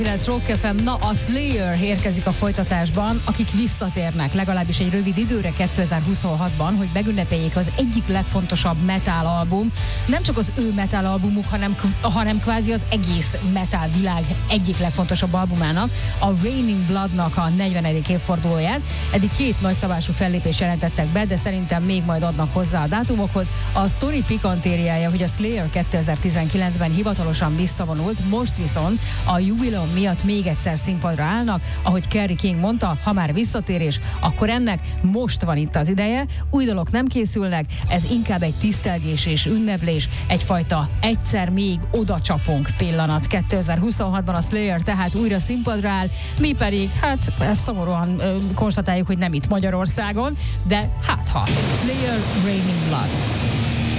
Rock FM, na a Slayer érkezik a folytatásban, akik visszatérnek legalábbis egy rövid időre 2026-ban, hogy megünnepeljék az egyik legfontosabb metal album, nem csak az ő metal albumuk, hanem kvázi az egész metal világ egyik legfontosabb albumának, a Raining Bloodnak a 40. évfordulóját. Eddig 2 nagyszabású fellépést jelentettek be, de szerintem még majd adnak hozzá a dátumokhoz. A sztori pikantériája, hogy a Slayer 2019-ben hivatalosan visszavonult, most viszont a jubileum miatt még egyszer színpadra állnak, ahogy Kerry King mondta, ha már visszatérés, akkor ennek most van itt az ideje, új dolog nem készülnek, ez inkább egy tisztelgés és ünneplés, egyfajta egyszer még oda csapunk pillanat. 2026-ban a Slayer tehát újra színpadra áll, mi pedig, hát ezt szomorúan konstatáljuk, hogy nem itt Magyarországon, de hát ha. Slayer, Raining Blood.